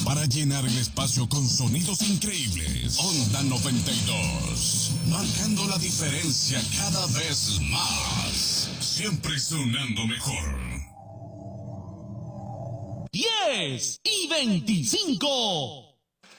para llenar el espacio con sonidos increíbles. Onda 92, marcando la diferencia cada vez más. Siempre sonando mejor. 10:25.